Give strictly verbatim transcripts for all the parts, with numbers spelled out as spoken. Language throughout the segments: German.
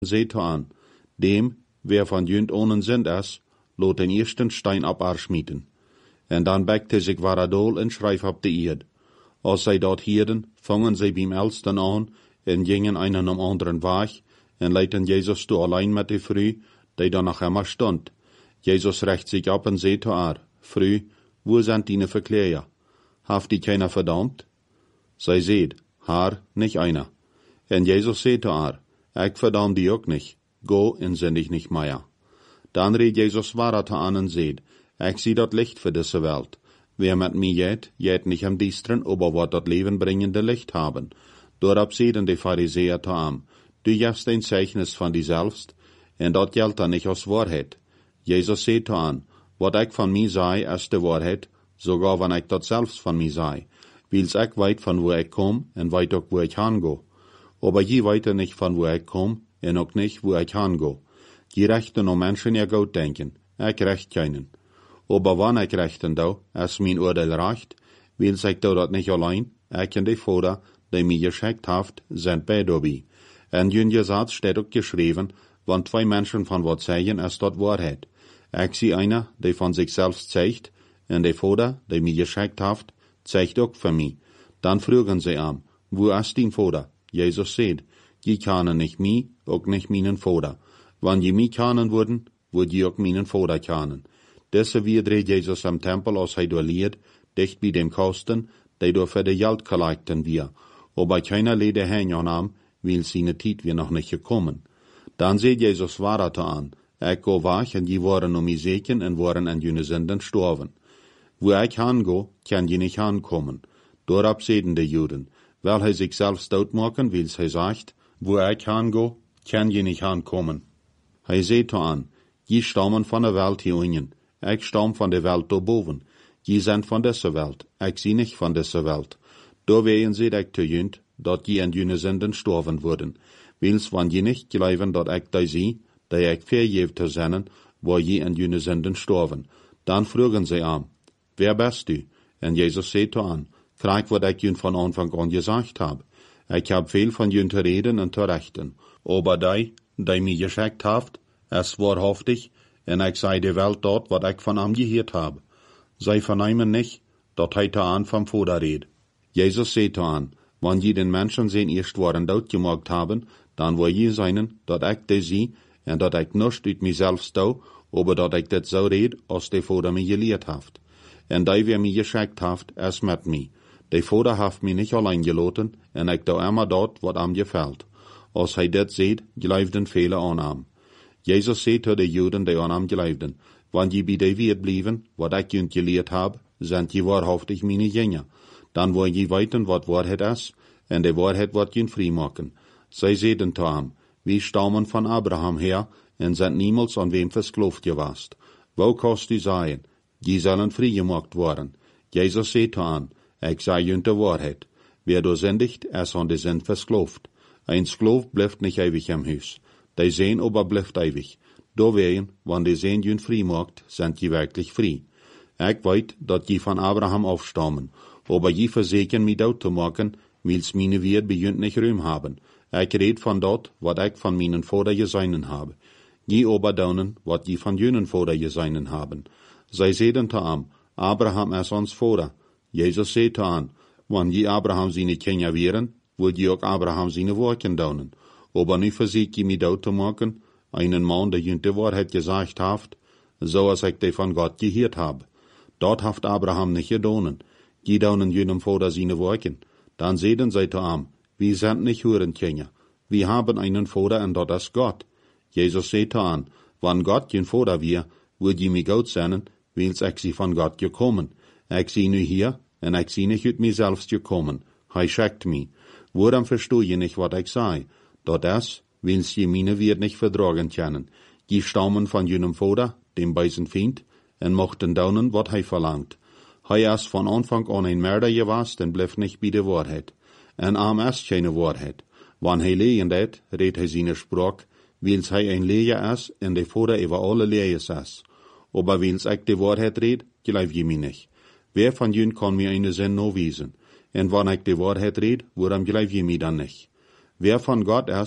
seht an, dem, wer von jünd ohnen sind es, lot den ersten Stein ab schmieden. En dan bekte sich Varadol en schreif ab de Erd. Als zij dort hierden, vangen zij beim Älsten an, en gingen einen am anderen weg, en leiten Jesus du allein met de Frü, die da nach immer stund. Jesus recht sich ab en seht haar, Frü, wo sind deine Verkläger? Haft die keiner verdammt? Zij seht, haar, nicht einer. En Jesus seht haar, ik verdamm die ook nicht, go en sind ich nicht mehr. Dan reed Jesus weiter an en seht, ik zie dat Licht für diese Welt. Wer mit mir jet, jet nicht am Diestren, aber wat dat Leben bringende Licht haben. Dorab seiden die Pharisäer taam, du jefst ein Zeichnis von die selbst, en dat gelt dan nicht aus Wahrheit. Jesus seht an, wat ik von mir sei, ist de Wahrheit, sogar wenn ik dat selbst von mir sei, wils ik weit von wo ik kom, en weit ook wo ich hango. Aber je weiter nicht von wo ich kom, en ook nicht wo ich hango. Je rechten om Menschen ja gut denken, ik recht keinen. Aber wann ich rechten da, ist mein Urteil recht, wils ich da dat nicht allein, ich en die Vater, die mir geschickt haft, sind bei dabei. En jünge Satz steht auch geschrieben, wann zwei Menschen von wat sagen, ist dat Wahrheit. Ich sie einer, der von sich selbst zeigt, en die Vater, die mir geschickt haft, zeigt auch für mich. Dann fragen sie am, wo ist dein Vater? Jesus sagt, die kennen nicht mich, auch nicht meinen Vater. Wenn die mich kennen würden, würden die auch meinen Vater kennen. Deshalb dreht Jesus am Tempel, als er duelliert, dicht bei dem Kosten, der durch für die Geld kollekten wir. Aber keiner lede Hänge an, weil seine Zeit wir noch nicht gekommen. Dann seht Jesus weiter an, ich go weg, und die waren um mich seken, und waren an jene Sünden gestorben. Wo ich hango, kann die nicht ankommen. Dorab sehen die Juden, weil er sich selbst dort machen, weil er sagt, wo ich hango, kann die nicht ankommen. Er seht an, die stammen von der Welt hier unten. Ich stamm von der Welt da boven. Die sind von dieser Welt. Ich sie nicht von dieser Welt. Da wehen sie dich zu jünd, dat die an jene Sünden storven wurden. Wils, wann die nicht glauben, dat ich da sie, da ich verjev zu sein, wo je an jene Sünden storven. Dann fragen sie an, wer bist du? Und Jesus sagt an, frag, wat ich jün von Anfang an gesagt hab. Ich hab viel von jün zu reden und zu rechten. Aber die, die mir geschickt haft, es wahrhaftig, en ich sei die Welt dort, wat ich von ihm gehört hab. Sei vernehmen nicht, dat heut an vom Vater red. Jesus seht an, wann die den Menschen sehen erst waren dort gemacht haben, dann wo je seinen, dat ich de sie, en dat ich nicht uit mich selbst da, aber dat ich das so red, als der Vater mir gelehrt haft. En die wer mir geschickt haft, es mit mir. Der Vater haft mich nicht allein geloten, en ich da immer dort, wat am gefällt. Als hij dat seht, geloofden vele an am. Jesus seht zu de Juden, die an am geloofden, wann die bij de Wert blieben, wat ich jünd gelehrt hab, sind die wahrhaftig meine Jünger. Dann wollen die weiten, wat Wahrheit ist, en de Wahrheit wat jünd frei machen. Zij sehen zu am, wie stammen von Abraham her, en sind niemals an wem versklavt gewast. Wo kannst du sein? Die sollen frei gemacht worden. Jesus seht an, ich sei jünd de Wahrheit. Wer du sündigt, ist an de Sünd versklavt. Ein Sklav bleibt nicht ewig am Haus. Die sehen aber bleibt ewig. Da wehen, wann die sehen jün frei macht, sind die wirklich frei. Ich weiß, dat die von Abraham aufstammen, aber die versägen mich dort zu machen, weil's meine Wert bejünt nicht Ruhm haben. Ich red von dort, wat ich von meinen Vater geseinen habe. Die aber daunen, wat die von jünen Vater geseinen haben. Sei sehen ta am, Abraham ist uns Vater. Jesus seht an, wann die Abraham seine Kinder wären, wo die auch Abraham seine Worten daunen. Aber nu versucht die mich dort zu machen, einen Mann, der jünt die Wahrheit gesagt haft, so als ich die von Gott gehört hab. Dort haft Abraham nicht gedonen. Die daunen jünem Vater seine Worten. Dann sehen sie zu am, wir sind nicht Hurenkinder. Wir haben einen Vater und dort ist Gott. Jesus seht an, wann Gott jün Vater wir, würd die mich gut sein, weil's ich sie von Gott gekommen. Ich sie nu hier, und ich sie nicht ut mir selbst gekommen. Hei schickt mich. Woran versteh je nicht, wat ich sei? Dort ist, weil's je meine Wert nicht vertragen können. Die stammen von jünem Vater, dem bösen Feind, und mochten daunen, wat hei verlangt. Hei ist von Anfang an ein Mörder gewast, und bleib nicht bei der Wahrheit. En arm ist keine Wahrheit. Wann hei lehen det, red hei seine Sprach, weil's hei ein Lehrer ist, und der Vater über alle Lehrers ist. Aber weil's ich die Wahrheit red, glaub je mich nicht. Wer von jün kann mir eine Sinn no wiesen? Und wann ich die Wahrheit red, woran glaub je mich dann nicht? Wer von Gott ist,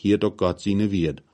hier doch Gott seine Wied.